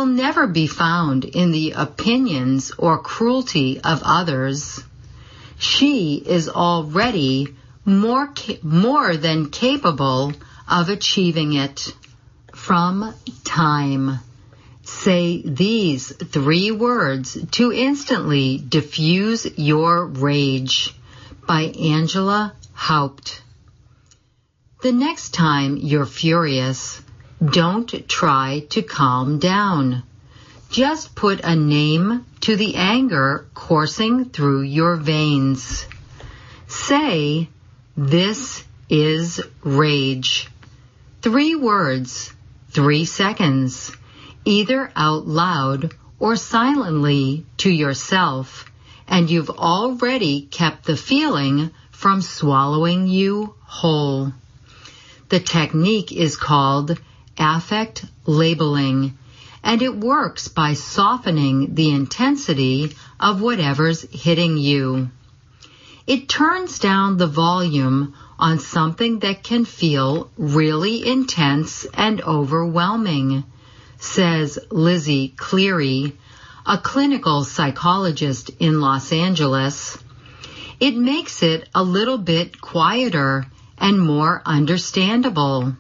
will never be found in the opinions or cruelty of others. She is already more than capable of achieving it. From Time. Say these 3 words to instantly diffuse your rage. By Angela Haupt. The next time you're furious, don't try to calm down. Just put a name to the anger coursing through your veins. Say, "This is rage." 3 words, 3 seconds, either out loud or silently to yourself, and you've already kept the feeling from swallowing you whole. The technique is called affect labeling, and it works by softening the intensity of whatever's hitting you. It turns down the volume on something that can feel really intense and overwhelming, says Lizzie Cleary, a clinical psychologist in Los Angeles. It makes it a little bit quieter and more understandable.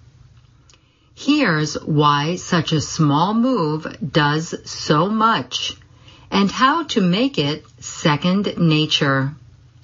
Here's why such a small move does so much, and how to make it second nature.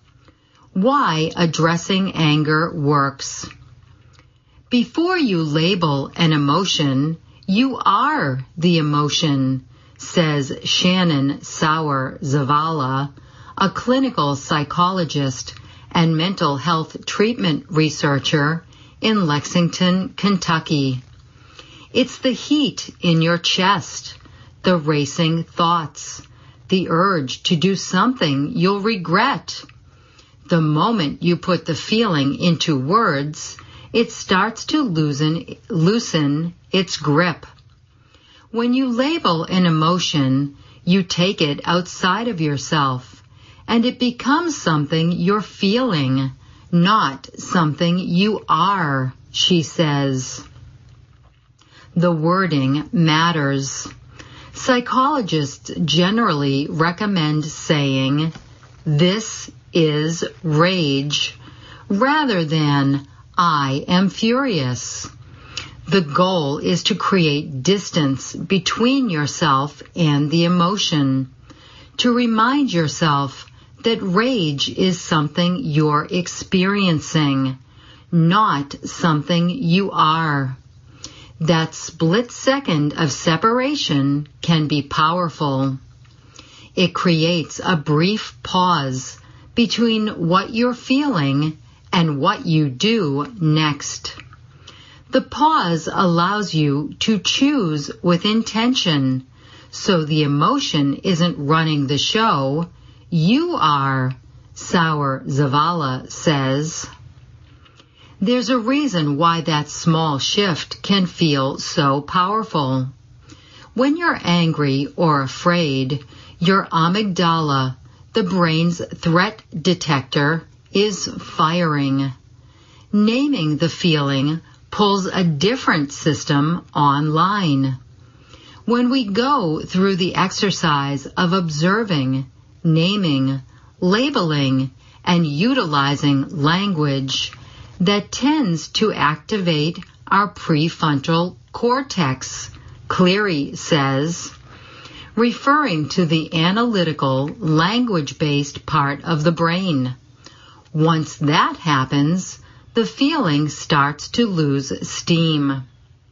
Why addressing anger works. Before you label an emotion, you are the emotion, says Shannon Sauer Zavala, a clinical psychologist and mental health treatment researcher in Lexington, Kentucky. It's the heat in your chest, the racing thoughts, the urge to do something you'll regret. The moment you put the feeling into words, it starts to loosen its grip. When you label an emotion, you take it outside of yourself, and it becomes something you're feeling, not something you are, she says. The wording matters. Psychologists generally recommend saying, "This is rage," rather than "I am furious." The goal is to create distance between yourself and the emotion, to remind yourself that rage is something you're experiencing, not something you are. That split second of separation can be powerful. It creates a brief pause between what you're feeling and what you do next. The pause allows you to choose with intention, so the emotion isn't running the show. You are, Sauer Zavala says. There's a reason why that small shift can feel so powerful. When you're angry or afraid, your amygdala, the brain's threat detector, is firing. Naming the feeling pulls a different system online. When we go through the exercise of observing, naming, labeling, and utilizing language, that tends to activate our prefrontal cortex, Cleary says, referring to the analytical, language-based part of the brain. Once that happens, the feeling starts to lose steam.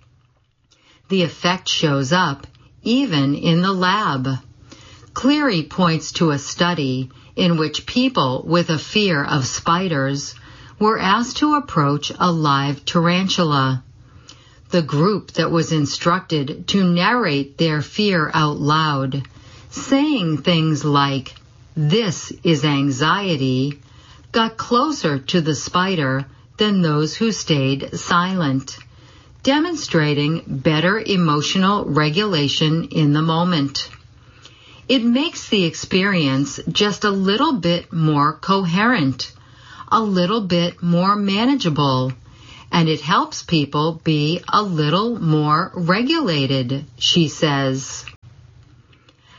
The effect shows up even in the lab. Cleary points to a study in which people with a fear of spiders were asked to approach a live tarantula. The group that was instructed to narrate their fear out loud, saying things like, "This is anxiety," got closer to the spider than those who stayed silent, demonstrating better emotional regulation in the moment. It makes the experience just a little bit more coherent, a little bit more manageable, and it helps people be a little more regulated, she says.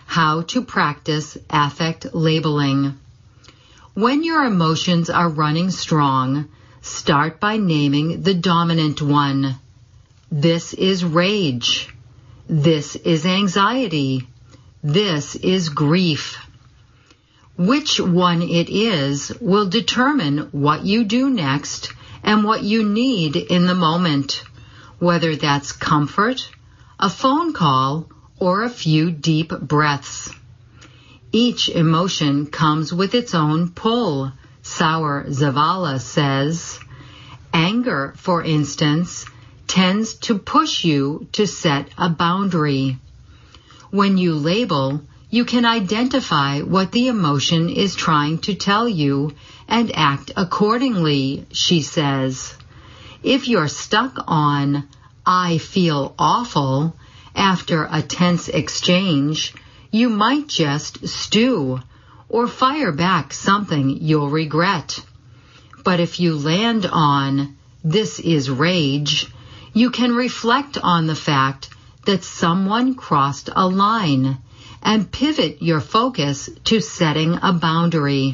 How to practice affect labeling. When your emotions are running strong, start by naming the dominant one. This is rage. This is anxiety. This is grief. Which one it is will determine what you do next and what you need in the moment, whether that's comfort, a phone call, or a few deep breaths. Each emotion comes with its own pull, Saur Zavala says. Anger, for instance, tends to push you to set a boundary. When you label, you can identify what the emotion is trying to tell you and act accordingly, she says. If you're stuck on, I feel awful, after a tense exchange, you might just stew or fire back something you'll regret. But if you land on, this is rage, you can reflect on the fact that someone crossed a line and pivot your focus to setting a boundary.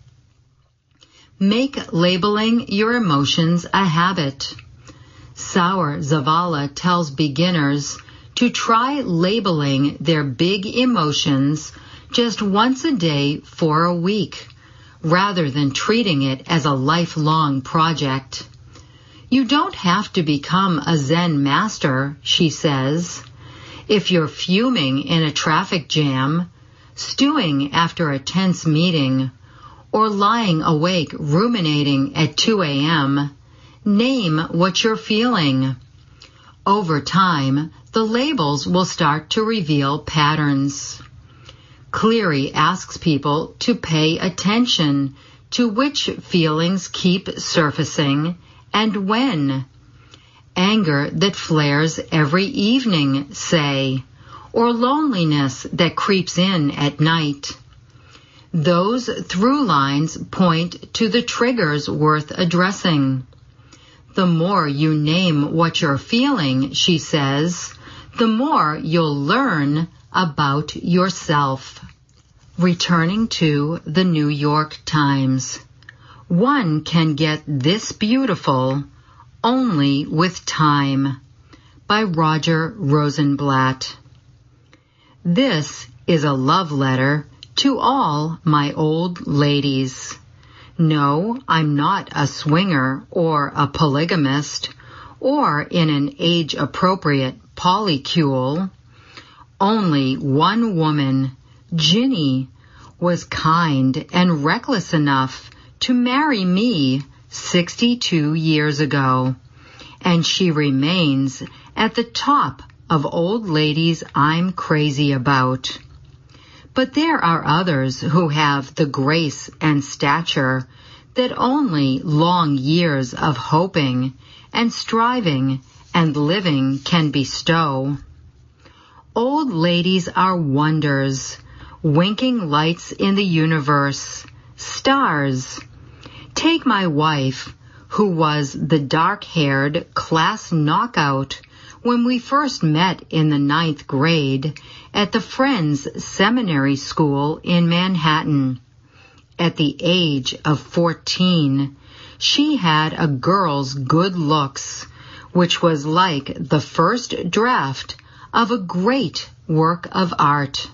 Make labeling your emotions a habit. Saur Zavala tells beginners to try labeling their big emotions just once a day for a week, rather than treating it as a lifelong project. You don't have to become a Zen master, she says. If you're fuming in a traffic jam, stewing after a tense meeting, or lying awake ruminating at 2 a.m., name what you're feeling. Over time, the labels will start to reveal patterns. Cleary asks people to pay attention to which feelings keep surfacing and when. Anger that flares every evening, say, or loneliness that creeps in at night. Those through lines point to the triggers worth addressing. The more you name what you're feeling, she says, the more you'll learn about yourself. Returning to the New York Times. One can get this beautiful only with time, by Roger Rosenblatt. This is a love letter to all my old ladies. No, I'm not a swinger or a polygamist or in an age-appropriate polycule. Only one woman, Ginny, was kind and reckless enough to marry me 62 years ago, and she remains at the top of old ladies I'm crazy about. But there are others who have the grace and stature that only long years of hoping and striving and living can bestow. Old ladies are wonders, winking lights in the universe, stars. Take my wife, who was the dark-haired class knockout when we first met in the 9th grade at the Friends Seminary School in Manhattan. At the age of 14, she had a girl's good looks, which was like the first draft of a great work of art.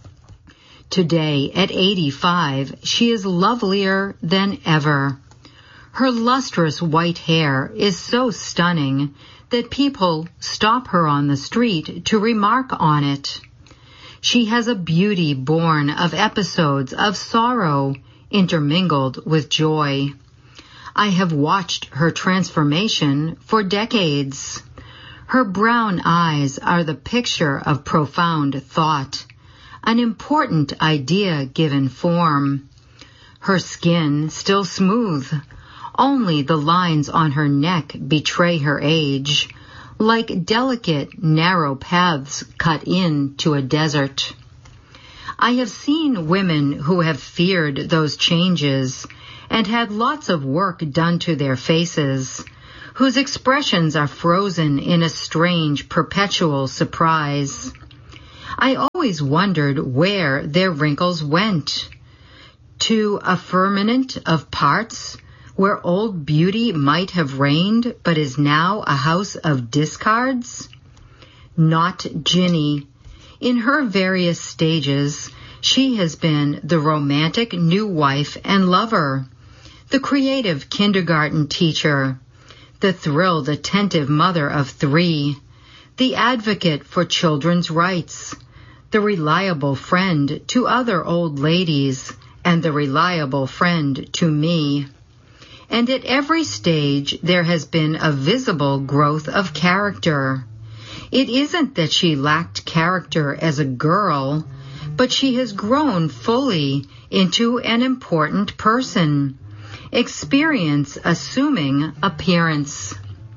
Today, at 85, she is lovelier than ever. Her lustrous white hair is so stunning that people stop her on the street to remark on it. She has a beauty born of episodes of sorrow intermingled with joy. I have watched her transformation for decades. Her brown eyes are the picture of profound thought, an important idea given form. Her skin still smooth. Only the lines on her neck betray her age, like delicate, narrow paths cut into a desert. I have seen women who have feared those changes and had lots of work done to their faces, whose expressions are frozen in a strange, perpetual surprise. I always wondered where their wrinkles went. To a firmament of parts where old beauty might have reigned but is now a house of discards? Not Ginny. In her various stages, she has been the romantic new wife and lover, the creative kindergarten teacher, the thrilled attentive mother of 3, the advocate for children's rights, the reliable friend to other old ladies, and the reliable friend to me. And at every stage there has been a visible growth of character. It isn't that she lacked character as a girl, but she has grown fully into an important person. Experience assuming appearance.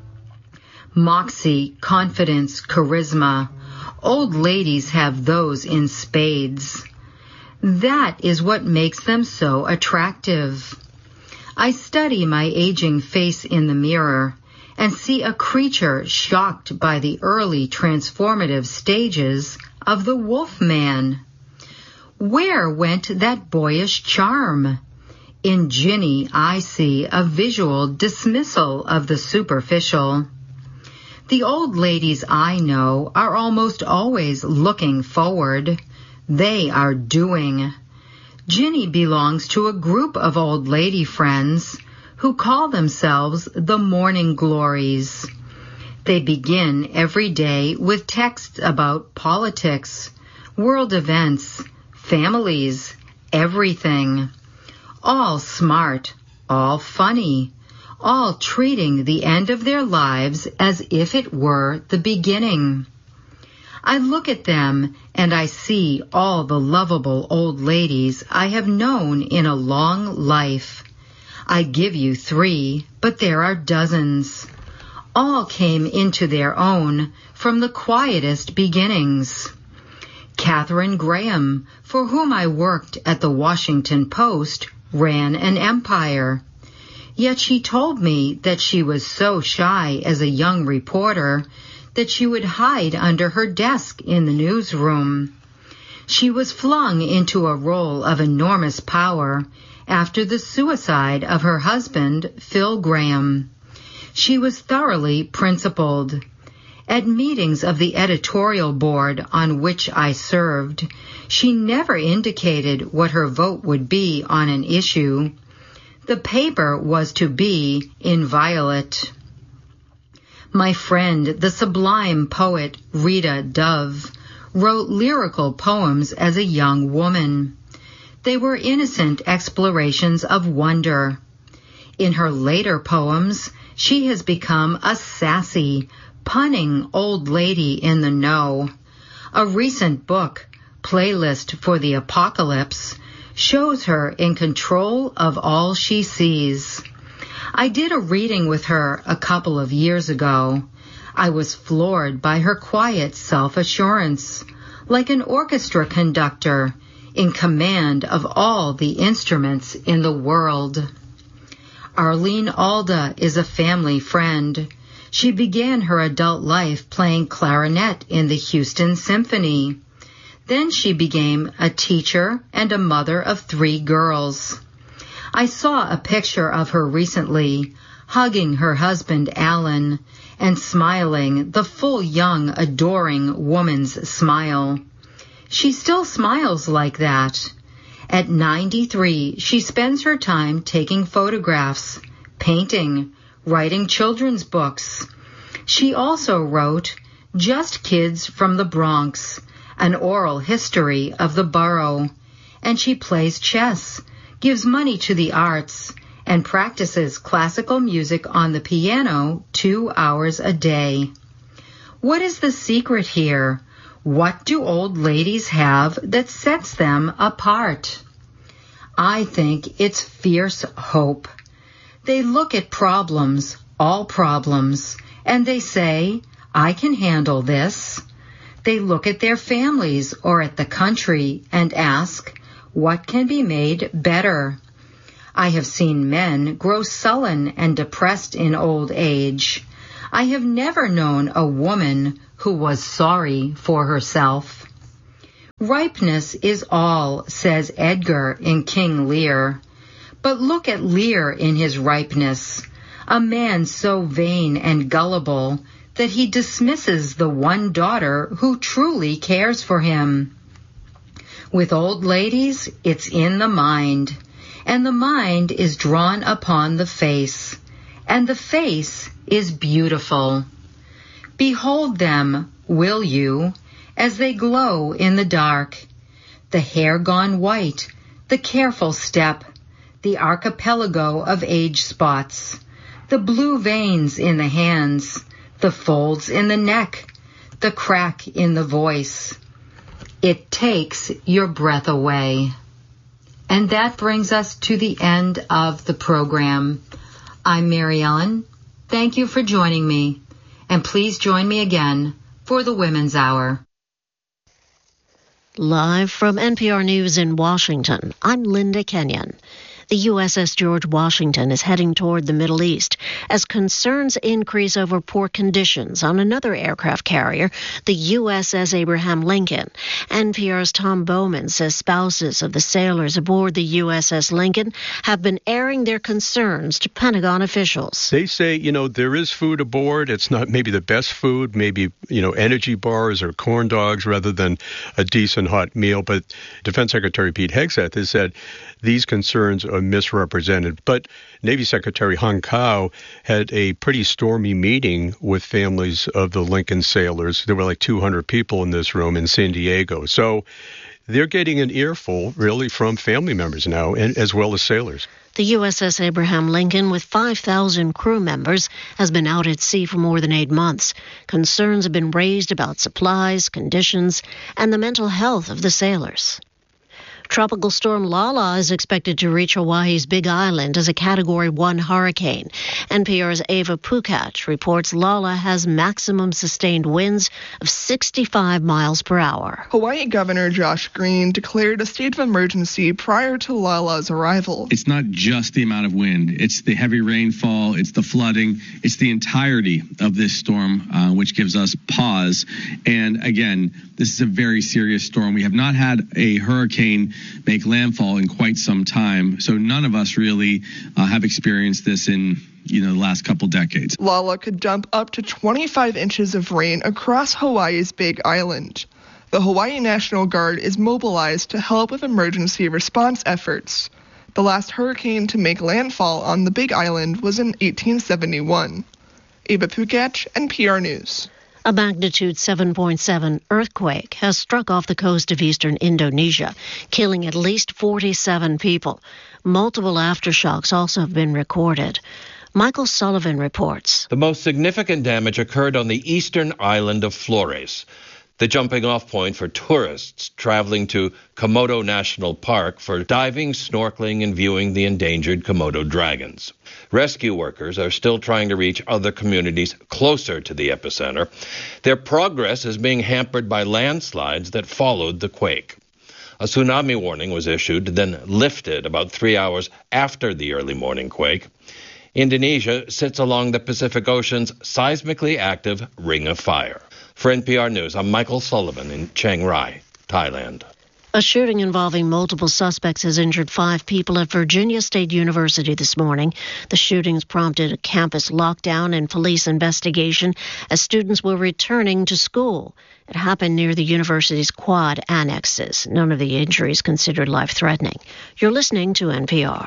Moxie, confidence, charisma. Old ladies have those in spades. That is what makes them so attractive. I study my aging face in the mirror and see a creature shocked by the early transformative stages of the wolf man. Where went that boyish charm? In Ginny, I see a visual dismissal of the superficial. The old ladies I know are almost always looking forward. They are doing. Ginny belongs to a group of old lady friends who call themselves the Morning Glories. They begin every day with texts about politics, world events, families, everything. All smart, all funny, all treating the end of their lives as if it were the beginning. I look at them and I see all the lovable old ladies I have known in a long life. I give you 3, but there are dozens. All came into their own from the quietest beginnings. Katharine Graham, for whom I worked at the Washington Post, ran an empire. Yet she told me that she was so shy as a young reporter that she would hide under her desk in the newsroom. She was flung into a role of enormous power after the suicide of her husband, Phil Graham. She was thoroughly principled. At meetings of the editorial board on which I served, she never indicated what her vote would be on an issue. The paper was to be inviolate. My friend, the sublime poet Rita Dove, wrote lyrical poems as a young woman. They were innocent explorations of wonder. In her later poems, she has become a sassy, punning old lady in the know. A recent book, Playlist for the Apocalypse, shows her in control of all she sees. I did a reading with her a couple of years ago. I was floored by her quiet self-assurance, like an orchestra conductor in command of all the instruments in the world. Arlene Alda is a family friend. She began her adult life playing clarinet in the Houston Symphony. Then she became a teacher and a mother of 3 girls. I saw a picture of her recently, hugging her husband Alan and smiling the full young, adoring woman's smile. She still smiles like that. At 93, she spends her time taking photographs, painting, writing children's books. She also wrote Just Kids from the Bronx, an oral history of the borough, and she plays chess, gives money to the arts, and practices classical music on the piano 2 hours a day. What is the secret here? What do old ladies have that sets them apart? I think it's fierce hope. They look at problems, all problems, and they say, I can handle this. They look at their families or at the country and ask, what can be made better? I have seen men grow sullen and depressed in old age. I have never known a woman who was sorry for herself. Ripeness is all, says Edgar in King Lear. But look at Lear in his ripeness, a man so vain and gullible that he dismisses the one daughter who truly cares for him. With old ladies, it's in the mind, and the mind is drawn upon the face, and the face is beautiful. Behold them, will you, as they glow in the dark, the hair gone white, the careful step, the archipelago of age spots, the blue veins in the hands, the folds in the neck, the crack in the voice. It takes your breath away. And that brings us to the end of the program. I'm Mary Ellen. Thank you for joining me. And please join me again for the Women's Hour. Live from NPR News in Washington, I'm Linda Kenyon. The USS George Washington is heading toward the Middle East as concerns increase over poor conditions on another aircraft carrier, the USS Abraham Lincoln. NPR's Tom Bowman says spouses of the sailors aboard the USS Lincoln have been airing their concerns to Pentagon officials. They say, there is food aboard. It's not maybe the best food, maybe, energy bars or corn dogs rather than a decent hot meal. But Defense Secretary Pete Hegseth has said these concerns are misrepresented. But Navy Secretary Hong Kao had a pretty stormy meeting with families of the Lincoln sailors. There were like 200 people in this room in San Diego. So they're getting an earful, really, from family members now, and as well as sailors. The USS Abraham Lincoln, with 5,000 crew members, has been out at sea for more than 8 months. Concerns have been raised about supplies, conditions, and the mental health of the sailors. Tropical storm Lala is expected to reach Hawaii's Big Island as a Category 1 hurricane. NPR's Ava Pukat reports Lala has maximum sustained winds of 65 miles per hour. Hawaii Governor Josh Green declared a state of emergency prior to Lala's arrival. It's not just the amount of wind. It's the heavy rainfall. It's the flooding. It's the entirety of this storm, which gives us pause. And again, this is a very serious storm. We have not had a hurricane make landfall in quite some time. So none of us really have experienced this in the last couple decades. Lala could dump up to 25 inches of rain across Hawaii's Big Island. The Hawaii National Guard is mobilized to help with emergency response efforts. The last hurricane to make landfall on the Big Island was in 1871. Ava Pukat, NPR News. A magnitude 7.7 earthquake has struck off the coast of eastern Indonesia, killing at least 47 people. Multiple aftershocks also have been recorded. Michael Sullivan reports. The most significant damage occurred on the eastern island of Flores, the jumping-off point for tourists traveling to Komodo National Park for diving, snorkeling, and viewing the endangered Komodo dragons. Rescue workers are still trying to reach other communities closer to the epicenter. Their progress is being hampered by landslides that followed the quake. A tsunami warning was issued, then lifted about 3 hours after the early morning quake. Indonesia sits along the Pacific Ocean's seismically active Ring of Fire. For NPR News, I'm Michael Sullivan in Chiang Rai, Thailand. A shooting involving multiple suspects has injured 5 people at Virginia State University this morning. The shootings prompted a campus lockdown and police investigation as students were returning to school. It happened near the university's quad annexes. None of the injuries considered life-threatening. You're listening to NPR.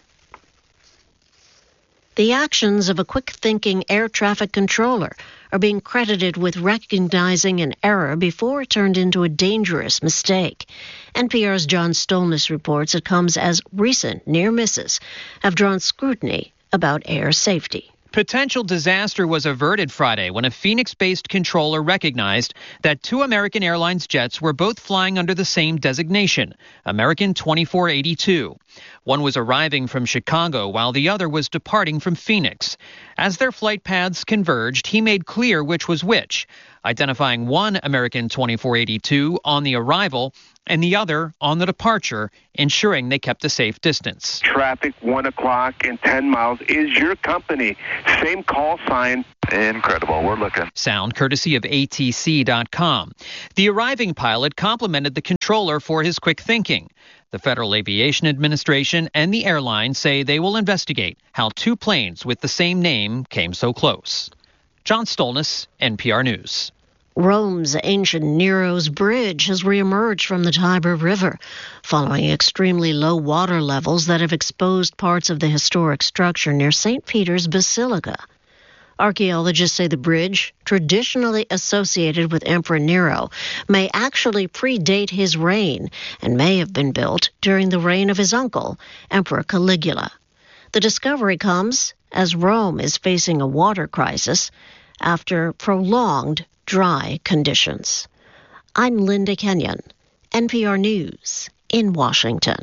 The actions of a quick-thinking air traffic controller are being credited with recognizing an error before it turned into a dangerous mistake. NPR's John Stolnis reports it comes as recent near misses have drawn scrutiny about air safety. Potential disaster was averted Friday when a Phoenix-based controller recognized that 2 American Airlines jets were both flying under the same designation, American 2482. One was arriving from Chicago while the other was departing from Phoenix. As their flight paths converged, he made clear which was which. identifying one American 2482 on the arrival and the other on the departure, ensuring they kept a safe distance. Traffic, 1 o'clock and 10 miles is your company. Same call sign. Incredible. We're looking. Sound courtesy of ATC.com. The arriving pilot complimented the controller for his quick thinking. The Federal Aviation Administration and the airline say they will investigate how two planes with the same name came so close. John Stolness, NPR News. Rome's ancient Nero's Bridge has reemerged from the Tiber River following extremely low water levels that have exposed parts of the historic structure near St. Peter's Basilica. Archaeologists say the bridge, traditionally associated with Emperor Nero, may actually predate his reign and may have been built during the reign of his uncle, Emperor Caligula. The discovery comes as Rome is facing a water crisis after prolonged dry conditions. I'm Linda Kenyon, NPR News in Washington.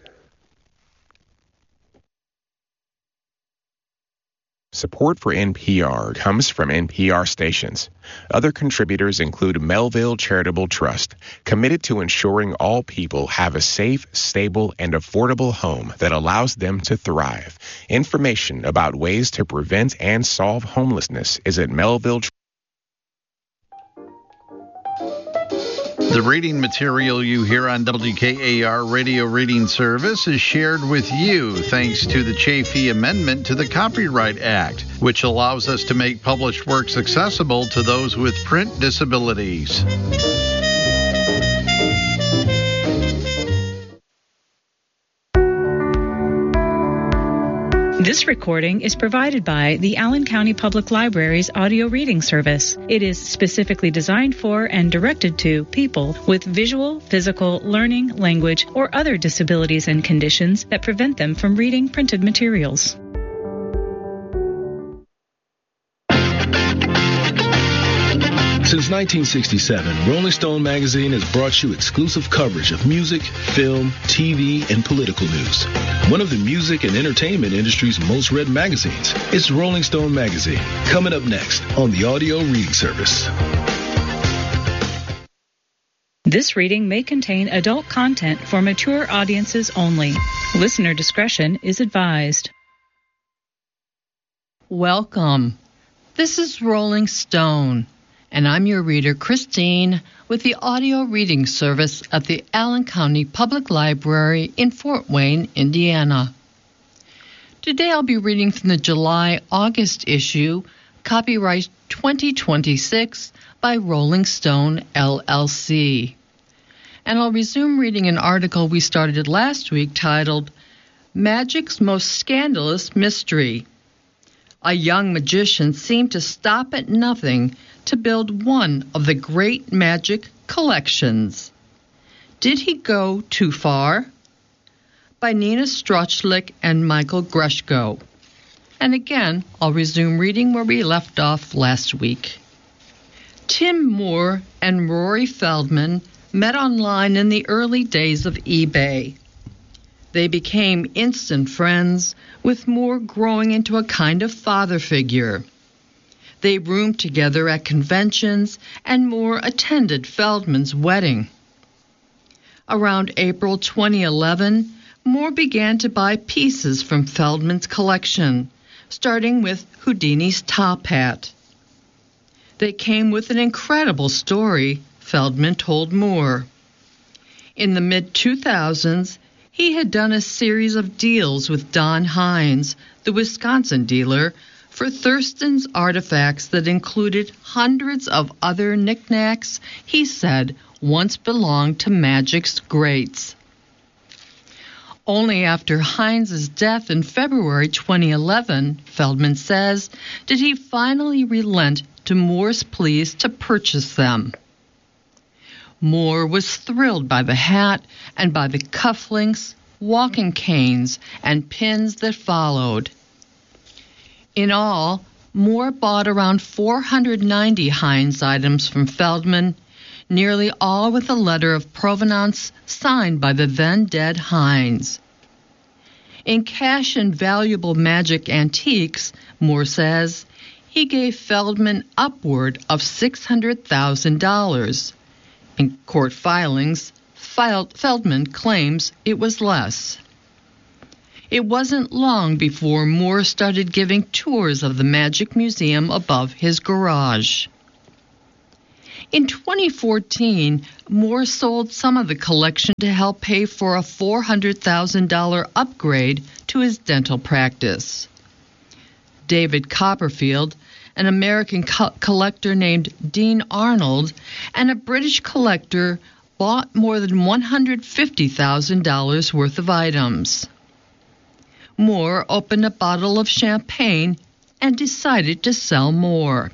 Support for NPR comes from NPR stations. Other contributors include Melville Charitable Trust, committed to ensuring all people have a safe, stable, and affordable home that allows them to thrive. Information about ways to prevent and solve homelessness is at Melville. The reading material you hear on WKAR Radio Reading Service is shared with you thanks to the Chafee Amendment to the Copyright Act, which allows us to make published works accessible to those with print disabilities. This recording is provided by the Allen County Public Library's audio reading service. It is specifically designed for and directed to people with visual, physical, learning, language, or other disabilities and conditions that prevent them from reading printed materials. Since 1967, Rolling Stone magazine has brought you exclusive coverage of music, film, TV, and political news. One of the music and entertainment industry's most read magazines. It's Rolling Stone magazine. Coming up next on the audio reading service. This reading may contain adult content for mature audiences only. Listener discretion is advised. Welcome. This is Rolling Stone, and I'm your reader, Christine, with the audio reading service at the Allen County Public Library in Fort Wayne, Indiana. Today I'll be reading from the July-August issue, copyright 2026 by Rolling Stone, LLC. And I'll resume reading an article we started last week titled, Magic's Most Scandalous Mystery. A young magician seemed to stop at nothing to build one of the great magic collections. Did he go too far? By Nina Strochlik and Michael Greshko. And again, I'll resume reading where we left off last week. Tim Moore and Rory Feldman met online in the early days of eBay. They became instant friends, with Moore growing into a kind of father figure. They roomed together at conventions, and Moore attended Feldman's wedding. Around April 2011, Moore began to buy pieces from Feldman's collection, starting with Houdini's top hat. They came with an incredible story, Feldman told Moore. In the mid-2000s, he had done a series of deals with Don Hines, the Wisconsin dealer, for Thurston's artifacts that included hundreds of other knickknacks he said once belonged to magic's greats. Only after Hines' death in February 2011, Feldman says, did he finally relent to Moore's pleas to purchase them. Moore was thrilled by the hat and by the cufflinks, walking canes, and pins that followed. In all, Moore bought around 490 Hines items from Feldman, nearly all with a letter of provenance signed by the then-dead Hines. In cash and valuable magic antiques, Moore says, he gave Feldman upward of $600,000. In court filings, Feldman claims it was less. It wasn't long before Moore started giving tours of the Magic Museum above his garage. In 2014, Moore sold some of the collection to help pay for a $400,000 upgrade to his dental practice. David Copperfield, an American collector named Dean Arnold, and a British collector bought more than $150,000 worth of items. Moore opened a bottle of champagne and decided to sell more.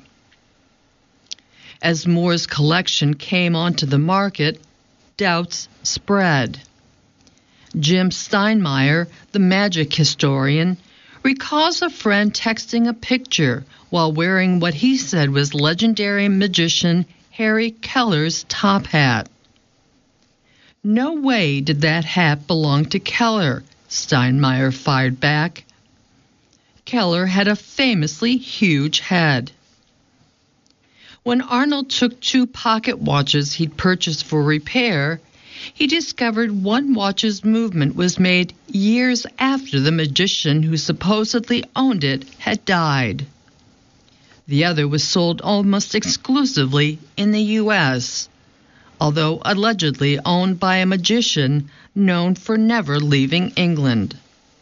As Moore's collection came onto the market, doubts spread. Jim Steinmeier, the magic historian, recalls a friend texting a picture while wearing what he said was legendary magician Harry Keller's top hat. No way did that hat belong to Keller, Steinmeier fired back. Keller had a famously huge head. When Arnold took 2 pocket watches he'd purchased for repair, he discovered one watch's movement was made years after the magician who supposedly owned it had died. The other was sold almost exclusively in the U.S., although allegedly owned by a magician known for never leaving England.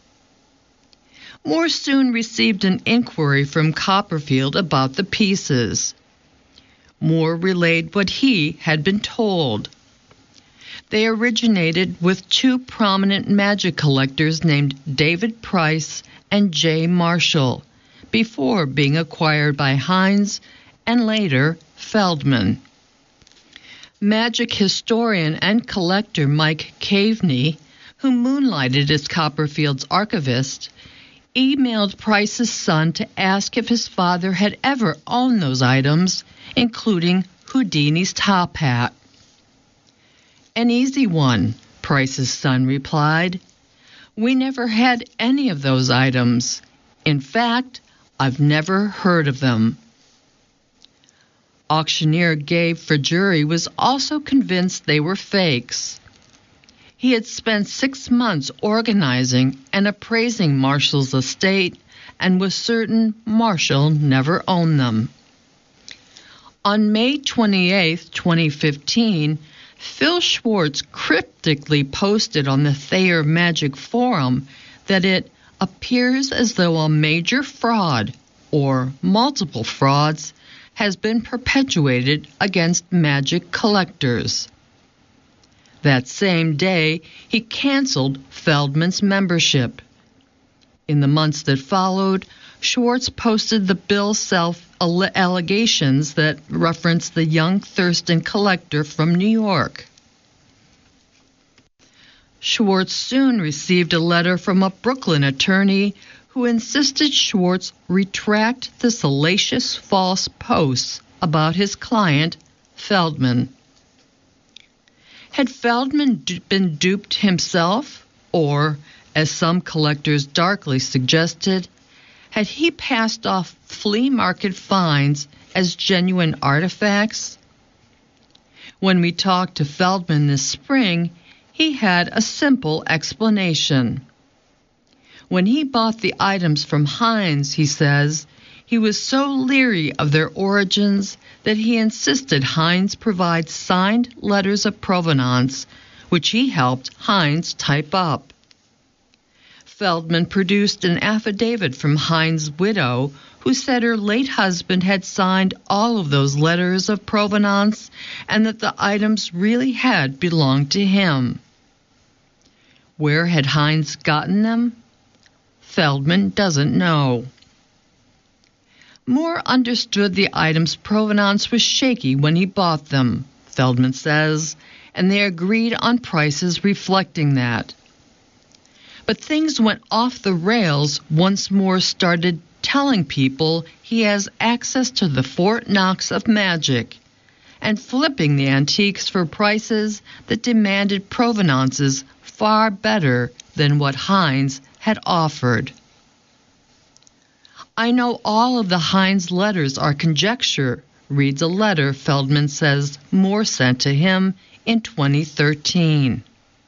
Moore soon received an inquiry from Copperfield about the pieces. Moore relayed what he had been told. They originated with 2 prominent magic collectors named David Price and J. Marshall, before being acquired by Heinz and later Feldman. Magic historian and collector Mike Caveney, who moonlighted as Copperfield's archivist, emailed Price's son to ask if his father had ever owned those items, including Houdini's top hat. An easy one, Price's son replied. We never had any of those items. In fact, I've never heard of them. Auctioneer Gabe Fraguri was also convinced they were fakes. He had spent 6 months organizing and appraising Marshall's estate and was certain Marshall never owned them. On May 28, 2015, Phil Schwartz cryptically posted on the Thayer Magic Forum that it appears as though a major fraud, or multiple frauds, has been perpetuated against magic collectors. That same day, he canceled Feldman's membership. In the months that followed, Schwartz posted the Bill Self allegations that referenced the young Thurston collector from New York. Schwartz soon received a letter from a Brooklyn attorney who insisted Schwartz retract the salacious false posts about his client, Feldman. Had Feldman been duped himself, or, as some collectors darkly suggested, had he passed off flea market finds as genuine artifacts? When we talked to Feldman this spring, he had a simple explanation. When he bought the items from Heinz, he says, he was so leery of their origins that he insisted Heinz provide signed letters of provenance, which he helped Heinz type up. Feldman produced an affidavit from Heinz's widow, who said her late husband had signed all of those letters of provenance and that the items really had belonged to him. Where had Heinz gotten them? Feldman doesn't know. Moore understood the items' provenance was shaky when he bought them, Feldman says, and they agreed on prices reflecting that. But things went off the rails once Moore started telling people he has access to the Fort Knox of magic and flipping the antiques for prices that demanded provenances far better than what Heinz had offered. I know all of the Heinz letters are conjecture, reads a letter Feldman says Moore sent to him in 2013.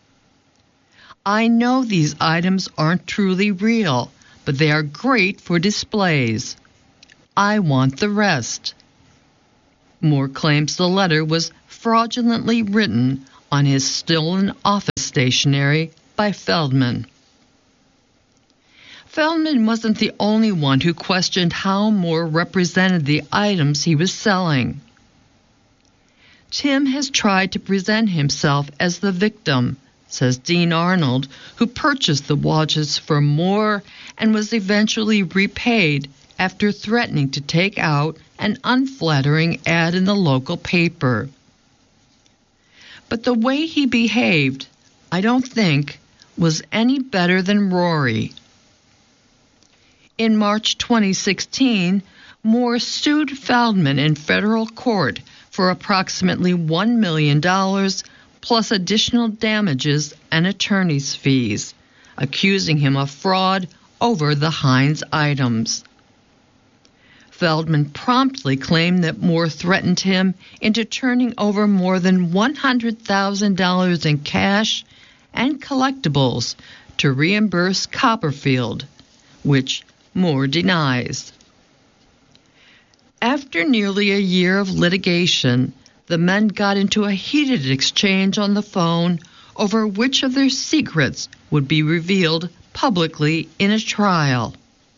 I know these items aren't truly real, but they are great for displays. I want the rest. Moore claims the letter was fraudulently written on his stolen office stationery by Feldman. Feldman wasn't the only one who questioned how Moore represented the items he was selling. Tim has tried to present himself as the victim, says Dean Arnold, who purchased the watches for Moore and was eventually repaid after threatening to take out an unflattering ad in the local paper. But the way he behaved, I don't think, was any better than Rory. In March 2016, Moore sued Feldman in federal court for approximately $1 million plus additional damages and attorney's fees, accusing him of fraud over the Heinz items. Feldman promptly claimed that Moore threatened him into turning over more than $100,000 in cash and collectibles to reimburse Copperfield, which Moore denies. After nearly a year of litigation, the men got into a heated exchange on the phone over which of their secrets would be revealed publicly in a trial.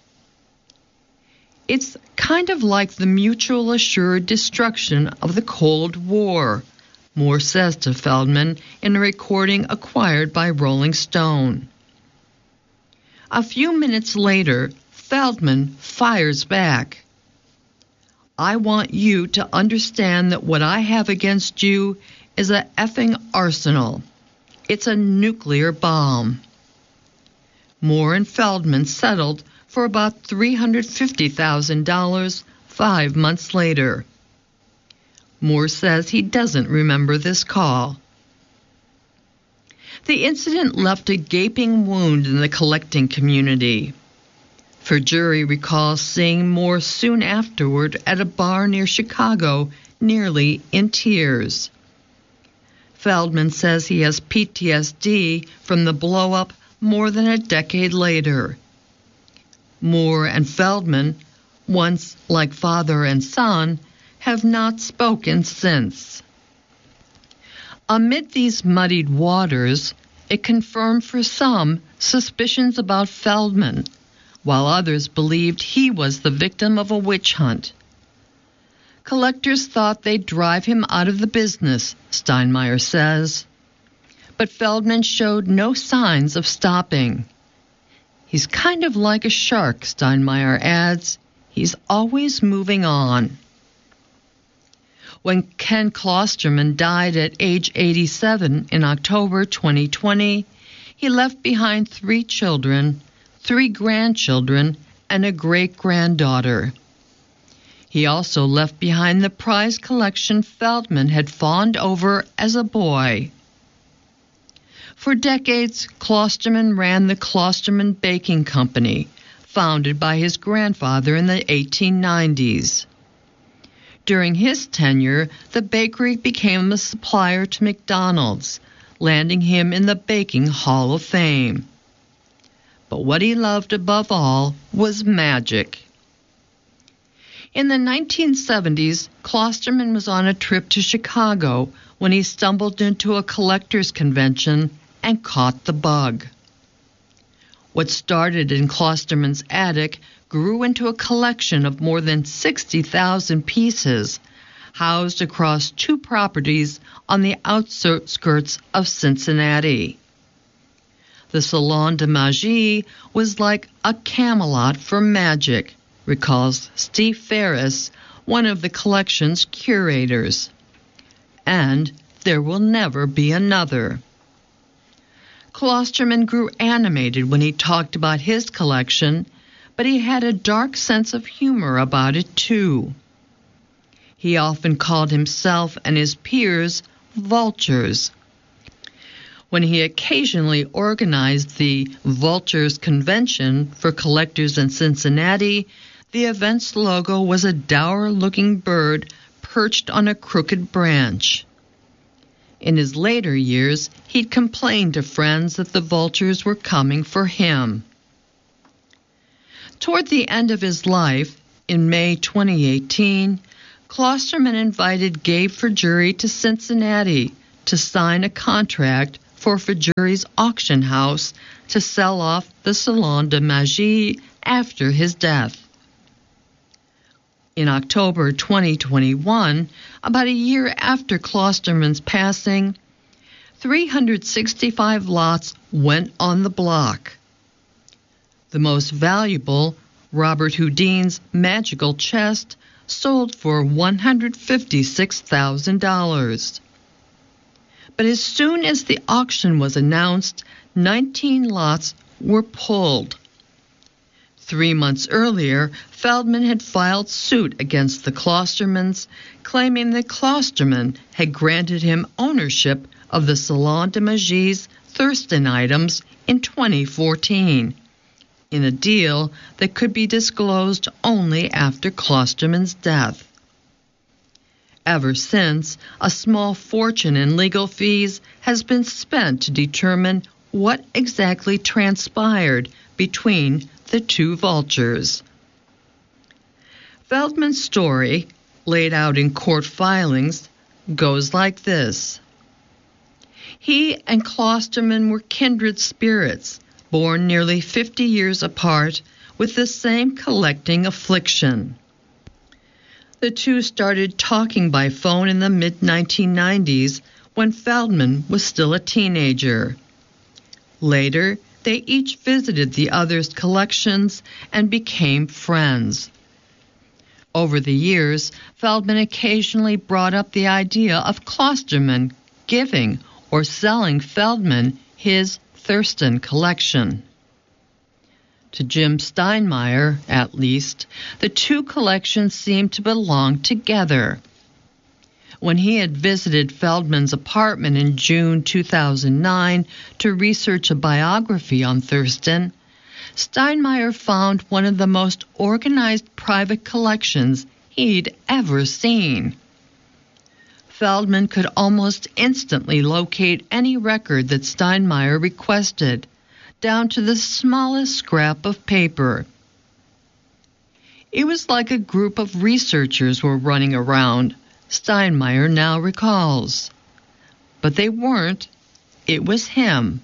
It's kind of like the mutual assured destruction of the Cold War, Moore says to Feldman in a recording acquired by Rolling Stone. A few minutes later, Feldman fires back. I want you to understand that what I have against you is a effing arsenal. It's a nuclear bomb. Moore and Feldman settled for about $350,000 5 months later. Moore says he doesn't remember this call. The incident left a gaping wound in the collecting community. Ferjuri recalls seeing Moore soon afterward at a bar near Chicago, nearly in tears. Feldman says he has PTSD from the blow-up more than a decade later. Moore and Feldman, once like father and son, have not spoken since. Amid these muddied waters, it confirmed for some suspicions about Feldman, while others believed he was the victim of a witch hunt. Collectors thought they'd drive him out of the business, Steinmeier says. But Feldman showed no signs of stopping. He's kind of like a shark, Steinmeier adds. He's always moving on. When Ken Klosterman died at age 87 in October 2020, he left behind 3 children, 3 grandchildren, and a great-granddaughter. He also left behind the prize collection Feldman had fawned over as a boy. For decades, Klosterman ran the Klosterman Baking Company, founded by his grandfather in the 1890s. During his tenure, the bakery became a supplier to McDonald's, landing him in the Baking Hall of Fame. But what he loved above all was magic. In the 1970s, Klosterman was on a trip to Chicago when he stumbled into a collector's convention and caught the bug. What started in Klosterman's attic grew into a collection of more than 60,000 pieces, housed across 2 properties on the outskirts of Cincinnati. The Salon de Magie was like a Camelot for magic, recalls Steve Ferris, one of the collection's curators. And there will never be another. Klosterman grew animated when he talked about his collection, but he had a dark sense of humor about it too. He often called himself and his peers vultures. When he occasionally organized the Vultures Convention for collectors in Cincinnati, The event's logo was a dour-looking bird perched on a crooked branch. In his later years, he'd complained to friends that the vultures were coming for him. Toward the end of his life, in May 2018, Klosterman invited Gabe Fajuri to Cincinnati to sign a contract for Fajuri's auction house to sell off the Salon de Magie after his death. In October 2021, about a year after Klosterman's passing, 365 lots went on the block. The most valuable, Robert Houdin's magical chest, sold for $156,000. But as soon as the auction was announced, 19 lots were pulled. 3 months earlier, Feldman had filed suit against the Klostermans, claiming that Klosterman had granted him ownership of the Salon de Magie's Thurston items in 2014, in a deal that could be disclosed only after Klosterman's death. Ever since, a small fortune in legal fees has been spent to determine what exactly transpired between the two vultures. Feldman's story, laid out in court filings, goes like this. He and Klosterman were kindred spirits, born nearly 50 years apart, with the same collecting affliction. The two started talking by phone in the mid-1990s when Feldman was still a teenager. Later, they each visited the other's collections and became friends. Over the years, Feldman occasionally brought up the idea of Klosterman giving or selling Feldman his Thurston collection. To Jim Steinmeier, at least, the two collections seemed to belong together. When he had visited Feldman's apartment in June 2009 to research a biography on Thurston, Steinmeier found one of the most organized private collections he'd ever seen. Feldman could almost instantly locate any record that Steinmeier requested, down to the smallest scrap of paper. It was like a group of researchers were running around, Steinmeier now recalls. But they weren't. It was him.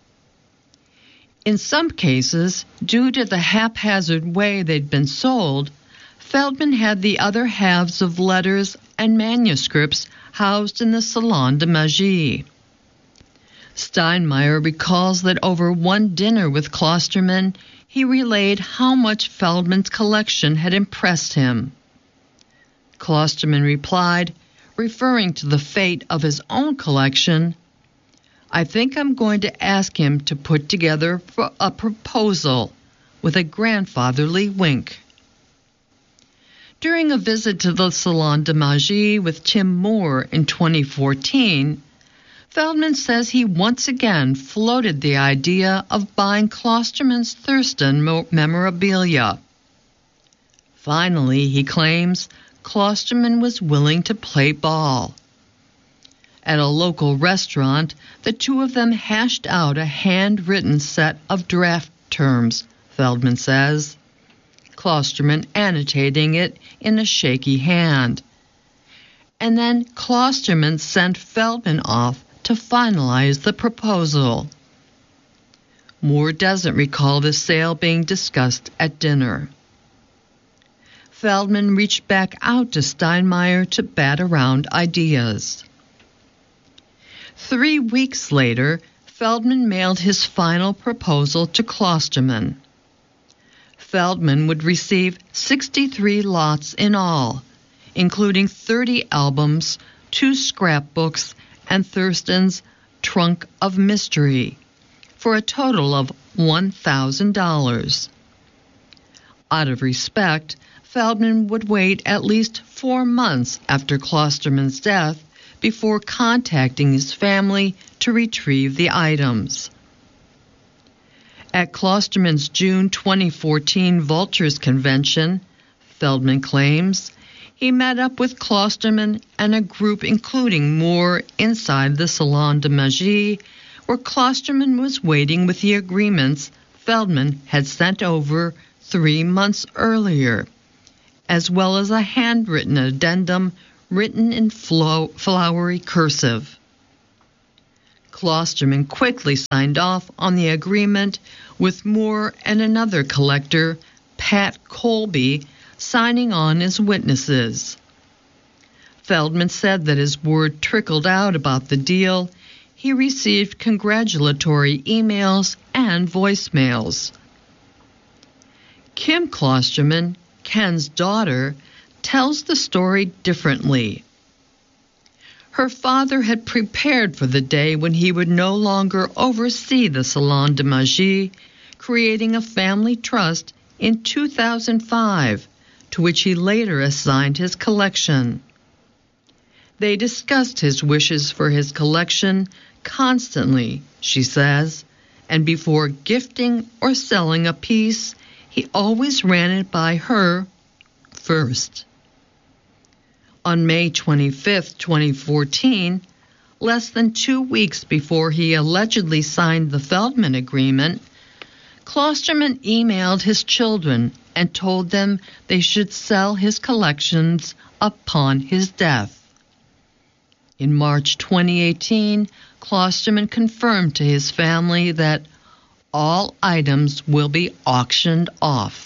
In some cases, due to the haphazard way they'd been sold, Feldman had the other halves of letters and manuscripts housed in the Salon de Magie. Steinmeier recalls that over one dinner with Klosterman, he relayed how much Feldman's collection had impressed him. Klosterman replied, referring to the fate of his own collection, "I think I'm going to ask him to put together a proposal," with a grandfatherly wink. During a visit to the Salon de Magie with Tim Moore in 2014, Feldman says he once again floated the idea of buying Klosterman's Thurston memorabilia. Finally, he claims, Klosterman was willing to play ball. At a local restaurant, the two of them hashed out a handwritten set of draft terms, Feldman says, Klosterman annotating it in a shaky hand. And then Klosterman sent Feldman off to finalize the proposal. Moore doesn't recall the sale being discussed at dinner. Feldman reached back out to Steinmeier to bat around ideas. 3 weeks later, Feldman mailed his final proposal to Klosterman. Feldman would receive 63 lots in all, including 30 albums, 2 scrapbooks, and Thurston's Trunk of Mystery, for a total of $1,000. Out of respect, Feldman would wait at least 4 months after Klosterman's death before contacting his family to retrieve the items. At Klosterman's June 2014 Vultures Convention, Feldman claims. He met up with Klosterman and a group including Moore inside the Salon de Magie, where Klosterman was waiting with the agreements Feldman had sent over 3 months earlier, as well as a handwritten addendum written in flowery cursive. Klosterman quickly signed off on the agreement, with Moore and another collector, Pat Colby, signing on as witnesses. Feldman said that as word trickled out about the deal, he received congratulatory emails and voicemails. Kim Klosterman, Ken's daughter, tells the story differently. Her father had prepared for the day when he would no longer oversee the Salon de Magie, creating a family trust in 2005, to which he later assigned his collection. They discussed his wishes for his collection constantly, she says, and before gifting or selling a piece, he always ran it by her first. On May 25, 2014, less than 2 weeks before he allegedly signed the Feldman agreement, Klosterman emailed his children and told them they should sell his collections upon his death. In March 2018, Klosterman confirmed to his family that all items will be auctioned off.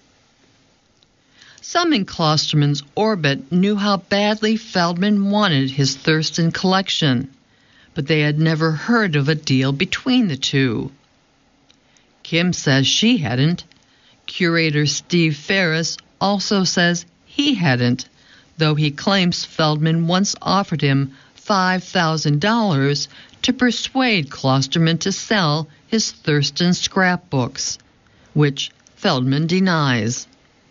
Some in Klosterman's orbit knew how badly Feldman wanted his Thurston collection, but they had never heard of a deal between the two. Kim says she hadn't. Curator Steve Ferris also says he hadn't, though he claims Feldman once offered him $5,000 to persuade Klosterman to sell his Thurston scrapbooks, which Feldman denies.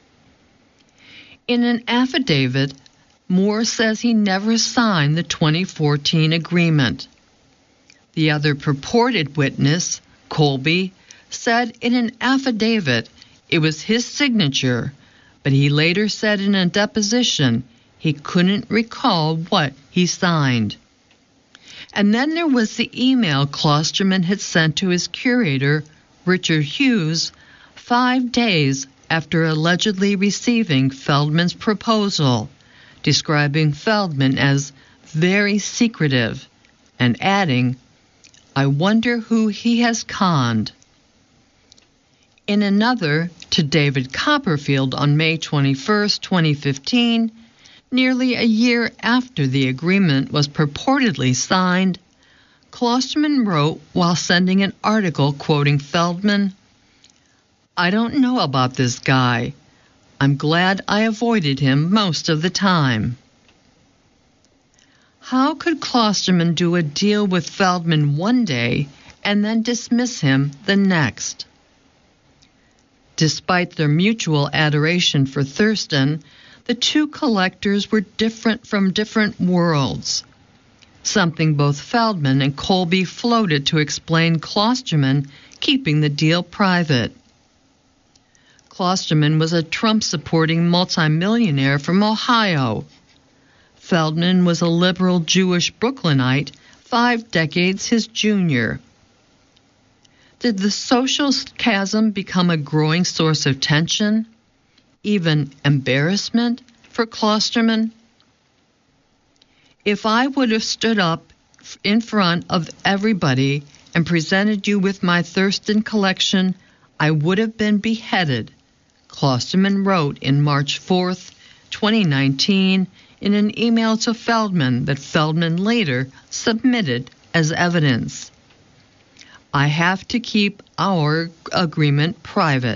In an affidavit, Moore says he never signed the 2014 agreement. The other purported witness, Colby, said in an affidavit it was his signature, but he later said in a deposition he couldn't recall what he signed. And then there was the email Klosterman had sent to his curator, Richard Hughes, 5 days after allegedly receiving Feldman's proposal, describing Feldman as very secretive and adding, "I wonder who he has conned." In another, to David Copperfield on May 21, 2015, nearly a year after the agreement was purportedly signed, Klosterman wrote while sending an article quoting Feldman, "I don't know about this guy. I'm glad I avoided him most of the time." How could Klosterman do a deal with Feldman one day and then dismiss him the next? Despite their mutual adoration for Thurston, the two collectors were different from different worlds, something both Feldman and Colby floated to explain Klosterman keeping the deal private. Klosterman was a Trump-supporting multimillionaire from Ohio. Feldman was a liberal Jewish Brooklynite 5 decades his junior. Did the social chasm become a growing source of tension, even embarrassment, for Klosterman? If I would have stood up in front of everybody and presented you with my Thurston collection, I would have been beheaded, Klosterman wrote in March 4, 2019, in an email to Feldman that Feldman later submitted as evidence. I have to keep our agreement private.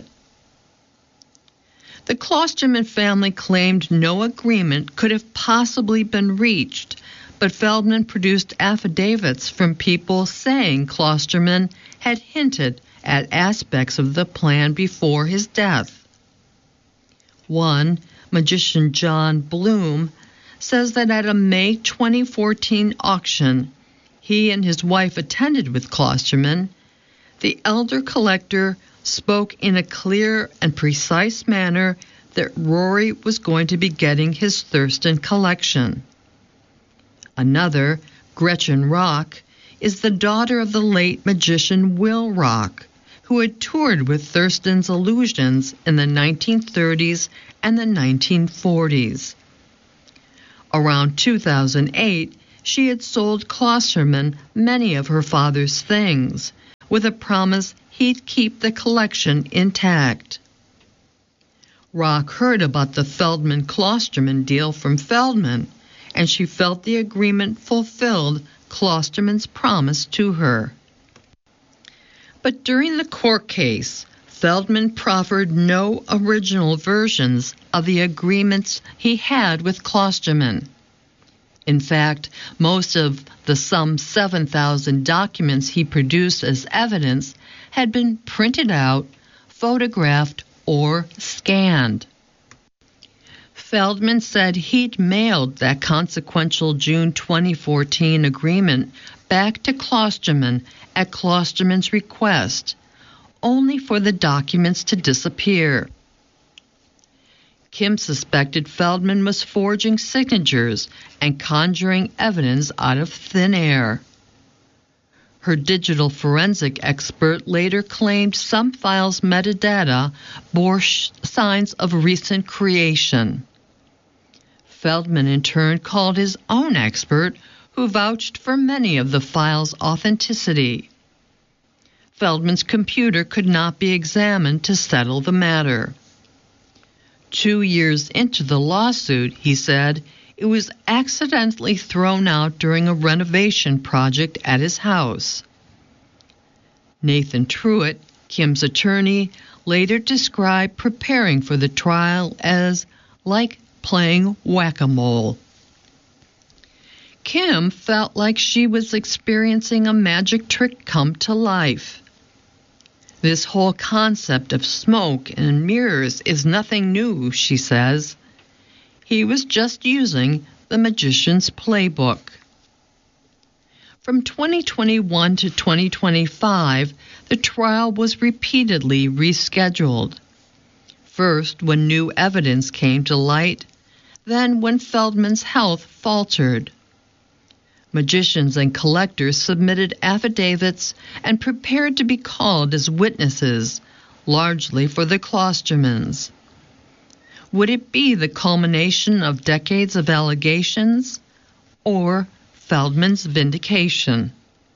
The Klosterman family claimed no agreement could have possibly been reached, but Feldman produced affidavits from people saying Klosterman had hinted at aspects of the plan before his death. One, magician John Bloom, says that at a May 2014 auction he and his wife attended with Klosterman, the elder collector spoke in a clear and precise manner that Rory was going to be getting his Thurston collection. Another, Gretchen Rock, is the daughter of the late magician Will Rock, who had toured with Thurston's Illusions in the 1930s and the 1940s. Around 2008, she had sold Klosterman many of her father's things, with a promise he'd keep the collection intact. Rock heard about the Feldman-Klosterman deal from Feldman, and she felt the agreement fulfilled Klosterman's promise to her. But during the court case, Feldman proffered no original versions of the agreements he had with Klosterman. In fact, most of the some 7,000 documents he produced as evidence had been printed out, photographed, or scanned. Feldman said he'd mailed that consequential June 2014 agreement back to Klosterman at Klosterman's request, only for the documents to disappear. Kim suspected Feldman was forging signatures and conjuring evidence out of thin air. Her digital forensic expert later claimed some files' metadata bore signs of recent creation. Feldman in turn called his own expert, who vouched for many of the files' authenticity. Feldman's computer could not be examined to settle the matter. 2 years into the lawsuit, he said, it was accidentally thrown out during a renovation project at his house. Nathan Truitt, Kim's attorney, later described preparing for the trial as like playing whack-a-mole. Kim felt like she was experiencing a magic trick come to life. This whole concept of smoke and mirrors is nothing new, she says. He was just using the magician's playbook. From 2021 to 2025, the trial was repeatedly rescheduled. First, when new evidence came to light, then when Feldman's health faltered. Magicians and collectors submitted affidavits and prepared to be called as witnesses, largely for the Klostermans. Would it be the culmination of decades of allegations, or Feldman's vindication?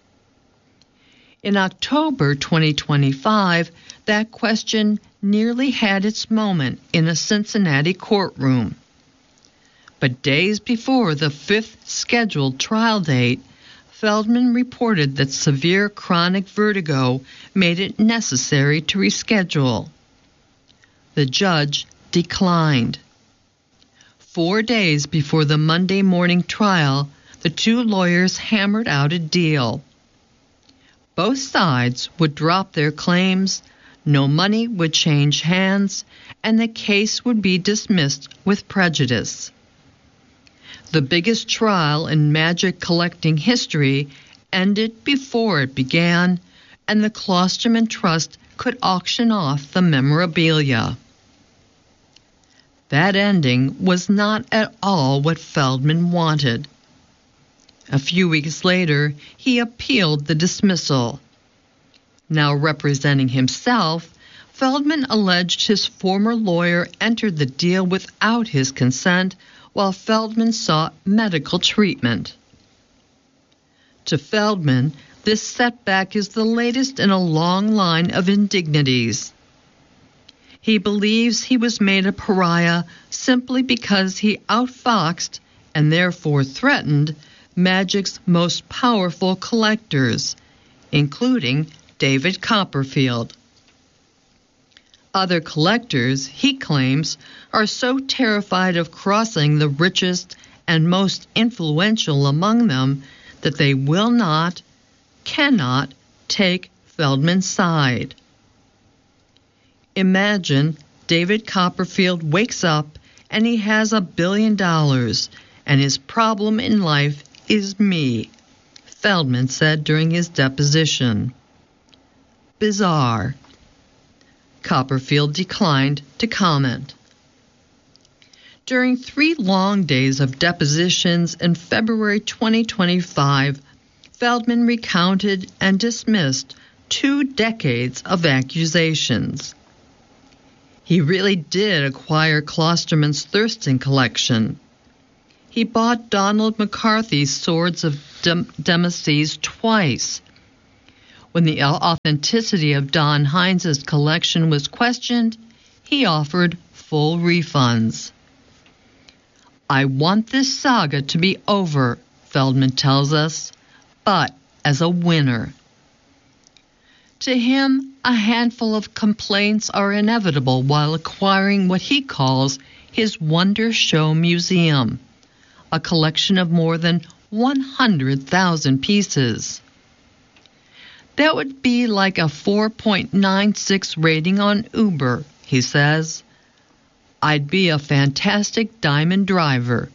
In October 2025, that question nearly had its moment in a Cincinnati courtroom. But days before the fifth scheduled trial date, Feldman reported that severe chronic vertigo made it necessary to reschedule. The judge declined. 4 days before the Monday morning trial, the two lawyers hammered out a deal. Both sides would drop their claims, no money would change hands, and the case would be dismissed with prejudice. The biggest trial in magic collecting history ended before it began, and the Klosterman Trust could auction off the memorabilia. That ending was not at all what Feldman wanted. A few weeks later, he appealed the dismissal. Now representing himself, Feldman alleged his former lawyer entered the deal without his consent, while Feldman sought medical treatment. To Feldman, this setback is the latest in a long line of indignities. He believes he was made a pariah simply because he outfoxed, and therefore threatened, magic's most powerful collectors, including David Copperfield. Other collectors, he claims, are so terrified of crossing the richest and most influential among them that they will not, cannot take Feldman's side. Imagine David Copperfield wakes up and he has $1 billion, and his problem in life is me, Feldman said during his deposition. Bizarre. Copperfield declined to comment. During 3 long days of depositions in February 2025, Feldman recounted and dismissed 2 decades of accusations. He really did acquire Klosterman's Thurston collection. He bought Donald McCarthy's Swords of Demosthenes twice. When the authenticity of Don Hines' collection was questioned, he offered full refunds. "I want this saga to be over," Feldman tells us, "but as a winner." To him, a handful of complaints are inevitable while acquiring what he calls his Wonder Show Museum, a collection of more than 100,000 pieces. That would be like a 4.96 rating on Uber, he says. "I'd be a fantastic diamond driver."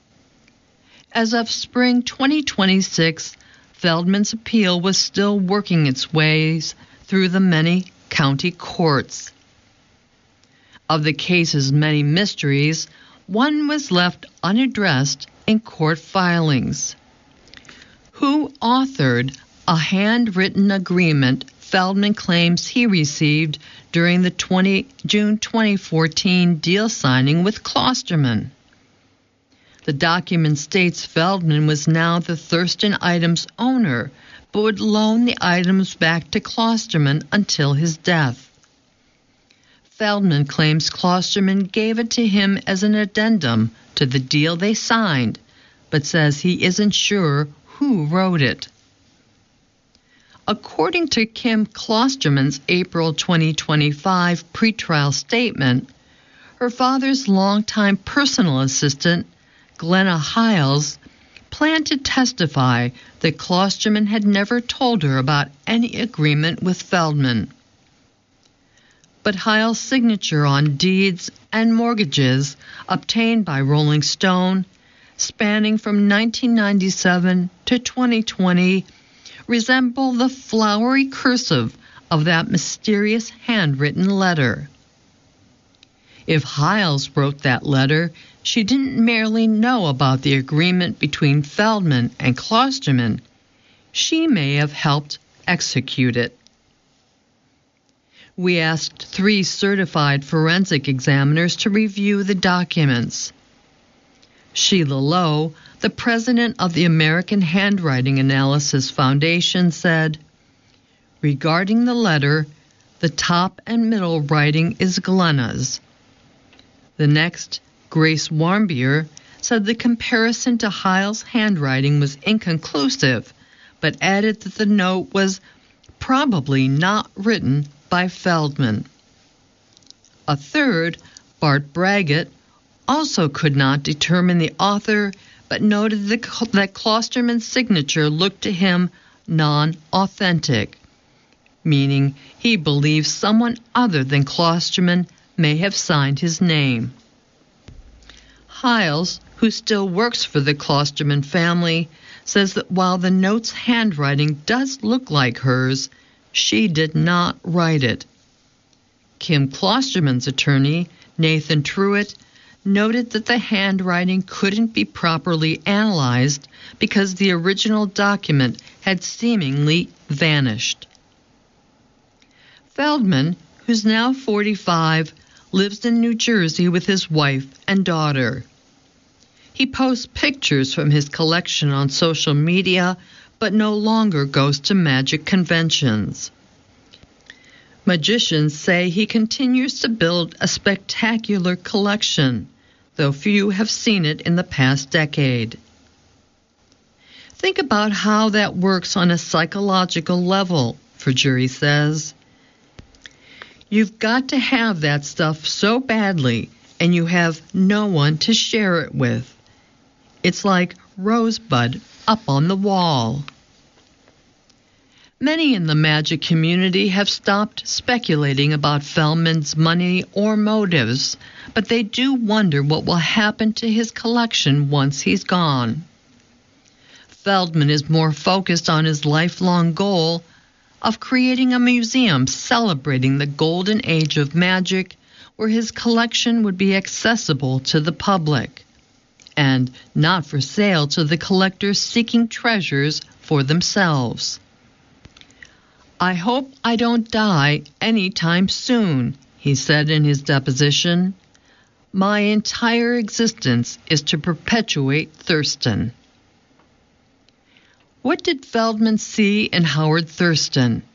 As of spring 2026, Feldman's appeal was still working its ways through the many county courts. Of the case's many mysteries, one was left unaddressed in court filings. Who authored a handwritten agreement Feldman claims he received during the June 2014 deal signing with Klosterman? The document states Feldman was now the Thurston items owner, but would loan the items back to Klosterman until his death. Feldman claims Klosterman gave it to him as an addendum to the deal they signed, but says he isn't sure who wrote it. According to Kim Klosterman's April 2025 pretrial statement, her father's longtime personal assistant, Glenna Hiles, planned to testify that Klosterman had never told her about any agreement with Feldman. But Hiles' signature on deeds and mortgages obtained by Rolling Stone, spanning from 1997 to 2020, resemble the flowery cursive of that mysterious handwritten letter. If Hiles wrote that letter, she didn't merely know about the agreement between Feldman and Klosterman. She may have helped execute it. We asked 3 certified forensic examiners to review the documents. Sheila Lowe, the president of the American Handwriting Analysis Foundation, said, "Regarding the letter, the top and middle writing is Glenna's." The next, Grace Warmbier, said the comparison to Hiles' handwriting was inconclusive, but added that the note was probably not written by Feldman. A third, Bart Braggett, also could not determine the author, but noted that Klosterman's signature looked to him non-authentic, meaning he believes someone other than Klosterman may have signed his name. Hiles, who still works for the Klosterman family, says that while the note's handwriting does look like hers, she did not write it. Kim Klosterman's attorney, Nathan Truitt, noted that the handwriting couldn't be properly analyzed because the original document had seemingly vanished. Feldman, who's now 45, lives in New Jersey with his wife and daughter. He posts pictures from his collection on social media, but no longer goes to magic conventions. Magicians say he continues to build a spectacular collection, though few have seen it in the past decade. Think about how that works on a psychological level, Ferjuri says. You've got to have that stuff so badly, and you have no one to share it with. It's like Rosebud up on the wall. Many in the magic community have stopped speculating about Feldman's money or motives, but they do wonder what will happen to his collection once he's gone. Feldman is more focused on his lifelong goal of creating a museum celebrating the golden age of magic, where his collection would be accessible to the public and not for sale to the collectors seeking treasures for themselves. "I hope I don't die any time soon," he said in his deposition. "My entire existence is to perpetuate Thurston." What did Feldman see in Howard Thurston?